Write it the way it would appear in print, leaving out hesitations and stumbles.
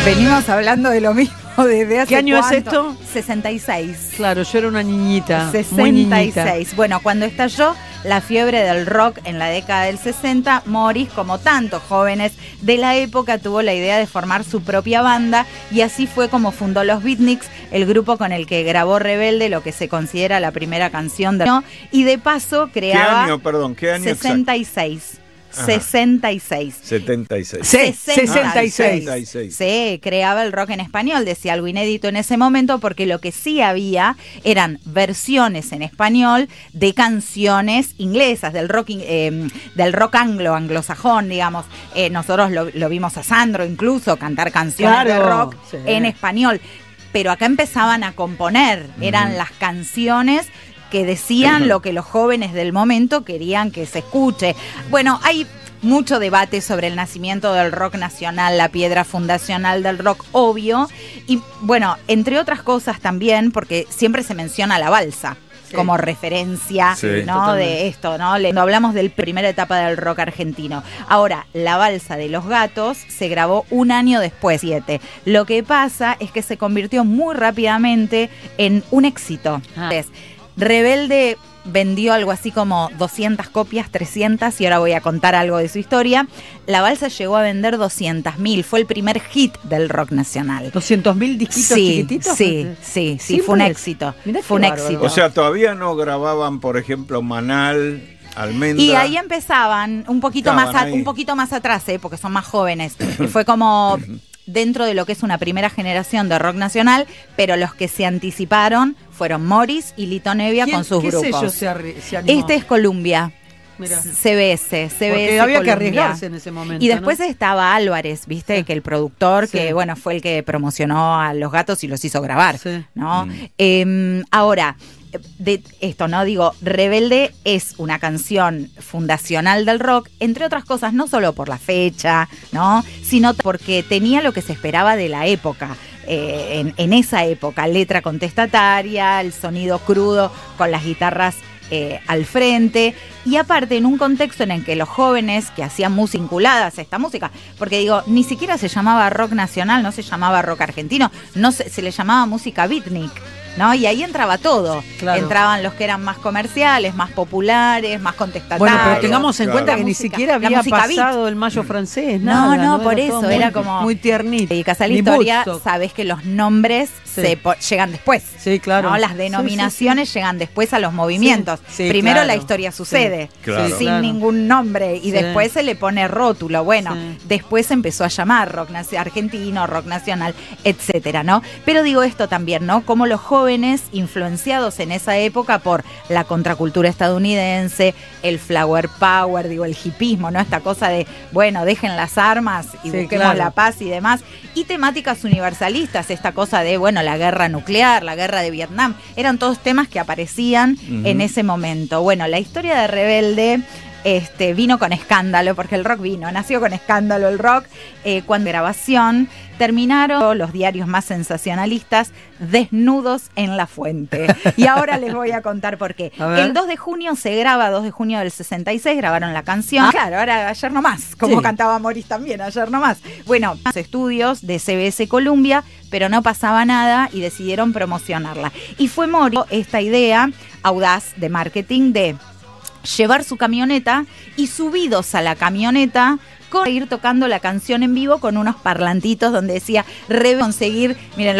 Venimos hablando de lo mismo desde hace ¿Qué año cuánto? es esto? 66. Claro, yo era una niñita. 66. Muy niñita. Bueno, cuando estalló la fiebre del rock en la década del 60, Morris, como tantos jóvenes de la época, tuvo la idea de formar su propia banda y así fue como fundó los Beatniks, el grupo con el que grabó Rebelde, lo que se considera la primera canción de... Y de paso creaba... ¿Qué año, perdón? ¿Qué año 66. Ajá. 66. 76. 66. Sí, creaba el rock en español, decía algo inédito en ese momento, porque lo que sí había eran versiones en español de canciones inglesas, del rock anglosajón, digamos. Nosotros lo vimos a Sandro incluso cantar canciones de rock en español, pero acá empezaban a componer, eran las canciones que decían lo que los jóvenes del momento querían que se escuche. Bueno, hay mucho debate sobre el nacimiento del rock nacional, la piedra fundacional del rock, obvio. Y bueno, entre otras cosas también, porque siempre se menciona la balsa como referencia, ¿no? Totalmente. De esto, ¿no? Cuando hablamos de la primera etapa del rock argentino. Ahora, la balsa de los Gatos se grabó un año después, 7. Lo que pasa es que se convirtió muy rápidamente en un éxito. Rebelde vendió algo así como 200 copias, 300, y ahora voy a contar algo de su historia. La balsa llegó a vender 200.000, fue el primer hit del rock nacional. ¿200.000 disquitos chiquititos? Sí, fue un éxito. Fue un éxito. O sea, todavía no grababan, por ejemplo, Manal, Almendra. Y ahí empezaban un poquito más atrás, porque son más jóvenes. Y fue como dentro de lo que es una primera generación de rock nacional, pero los que se anticiparon fueron Morris y Lito Nevia con sus grupos. ¿Qué sello se animó? Este es Columbia. Mirá. CBS Porque había Columbia. que arriesgarse en ese momento. Y después estaba Álvarez, ¿viste? Que el productor, que bueno, fue el que promocionó a los Gatos y los hizo grabar, ¿no? Ahora, de esto, ¿no? Digo, Rebelde es una canción fundacional del rock, entre otras cosas, no solo por la fecha, ¿no? Sino porque tenía lo que se esperaba de la época. En esa época, letra contestataria, el sonido crudo con las guitarras al frente, y aparte en un contexto en el que los jóvenes que hacían música vinculadas a esta música, porque digo, ni siquiera se llamaba rock nacional, no se llamaba rock argentino, no se le llamaba música beatnik, ¿no? Y ahí entraba todo. Claro. Entraban los que eran más comerciales, más populares, más contestatarios. Bueno, pero tengamos en cuenta que ni siquiera había pasado el mayo francés, nada. No, por eso, era como... muy tiernito. Y Casa de la Historia, sabés que los nombres llegan después. Sí, claro. ¿No? Las denominaciones llegan después a los movimientos. Primero la historia sucede, sin ningún nombre, y después se le pone rótulo. Bueno, después se empezó a llamar rock argentino, rock nacional, etcétera, ¿no? Pero digo esto también, ¿no? Como los jóvenes influenciados en esa época por la contracultura estadounidense, el flower power, digo, el hipismo, ¿no? Esta cosa de, bueno, dejen las armas y busquemos la paz y demás. Y temáticas universalistas, esta cosa de, bueno, la guerra nuclear, la guerra de Vietnam, eran todos temas que aparecían en ese momento. Bueno, la historia de Rebelde vino con escándalo, porque el rock nació con escándalo el rock, cuando grabación terminaron los diarios más sensacionalistas desnudos en la fuente. Y ahora les voy a contar por qué. El 2 de junio se graba, 2 de junio del 66, grabaron la canción. Claro, ahora ayer nomás, como cantaba Morris también, ayer nomás. Bueno, más estudios de CBS Columbia, pero no pasaba nada y decidieron promocionarla. Y fue Morris esta idea audaz de marketing de llevar su camioneta y subidos a la camioneta ir tocando la canción en vivo con unos parlantitos donde decía conseguir, miren,